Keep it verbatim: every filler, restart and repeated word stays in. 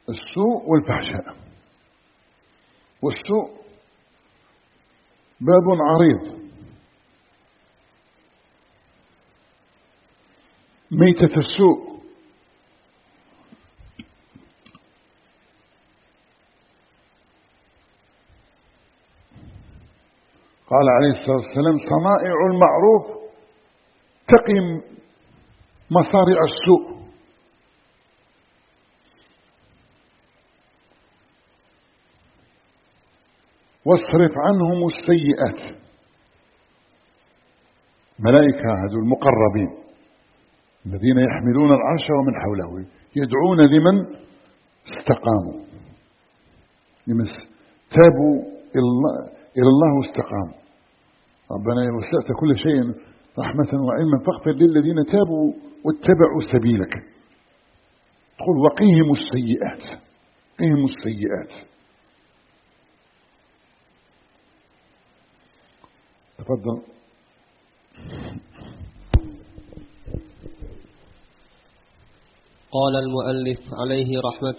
السوء والفحشاء. والسوء باب عريض، ميتة السوء قال عليه الصلاة والسلام: صنائع المعروف تقي مصارع السوء. واصرف عنهم السيئات. ملائكة هذو المقربين الذين يحملون العرش ومن حوله يدعون لمن استقاموا، لمن تابوا إلى الله واستقاموا. ربنا وسعت كل شيء رحمة وعلما فاغفر للذين تابوا واتبعوا سبيلك. تقول: وقيهم السيئات، قيهم السيئات. تفضل. قال المؤلف عليه رحمة